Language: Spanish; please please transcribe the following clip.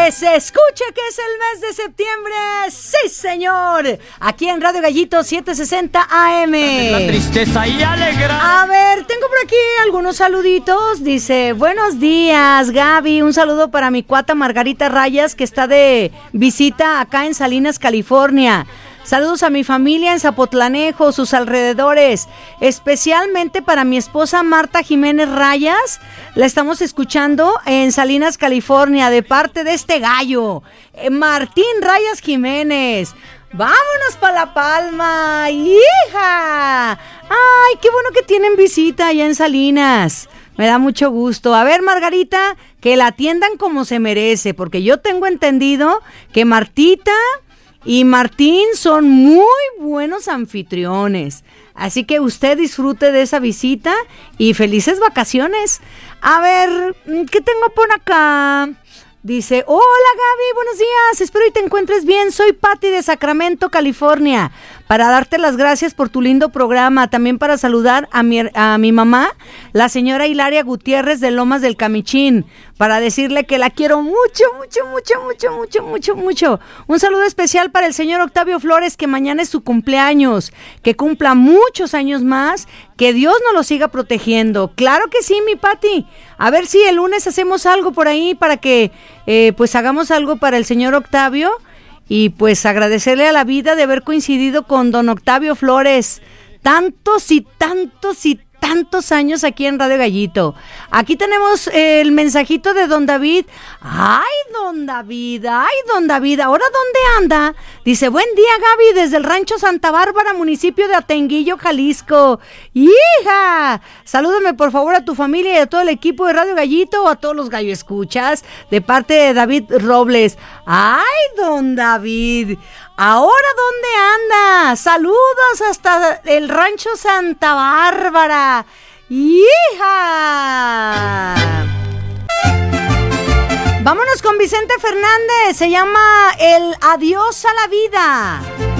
Que se escuche que es el mes de septiembre. ¡Sí, señor! Aquí en Radio Gallito 760 AM. La tristeza y alegra. A ver, tengo por aquí algunos saluditos. Dice, buenos días, Gaby. Un saludo para mi cuata Margarita Rayas, que está de visita acá en Salinas, California. Saludos a mi familia en Zapotlanejo, sus alrededores, especialmente para mi esposa Marta Jiménez Rayas. La estamos escuchando en Salinas, California, de parte de este gallo, Martín Rayas Jiménez. ¡Vámonos para La Palma, hija! ¡Ay, qué bueno que tienen visita allá en Salinas! Me da mucho gusto. A ver, Margarita, que la atiendan como se merece, porque yo tengo entendido que Martita y Martín son muy buenos anfitriones. Así que usted disfrute de esa visita y felices vacaciones. A ver, ¿qué tengo por acá? Dice, hola Gaby, buenos días, espero y te encuentres bien. Soy Patti de Sacramento, California, para darte las gracias por tu lindo programa. También para saludar a mi mamá, la señora Hilaria Gutiérrez de Lomas del Camichín, para decirle que la quiero mucho, mucho, mucho, mucho, mucho, mucho, mucho. Un saludo especial para el señor Octavio Flores, que mañana es su cumpleaños, que cumpla muchos años más, que Dios nos lo siga protegiendo. Claro que sí, mi Pati. A ver si el lunes hacemos algo por ahí para que pues hagamos algo para el señor Octavio y pues agradecerle a la vida de haber coincidido con don Octavio Flores tantos y tantos y tantos años aquí en Radio Gallito. Aquí tenemos el mensajito de don David. Ay, don David, ¿ahora dónde anda? Dice, buen día, Gaby, desde el rancho Santa Bárbara, municipio de Atenguillo, Jalisco. ¡Hija! Salúdame por favor a tu familia y a todo el equipo de Radio Gallito, o a todos los gallo escuchas, de parte de David Robles. Ay, don David, ¿ahora dónde anda? Saludos hasta el rancho Santa Bárbara. ¡Hija! Vámonos con Vicente Fernández. Se llama El Adiós a la Vida.